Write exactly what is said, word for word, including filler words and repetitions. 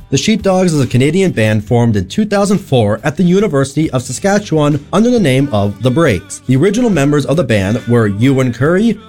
The Sheepdogs is a Canadian band formed in two thousand four at the University of Saskatchewan under the name of The Breaks. The original members of the band were Ewan Curry,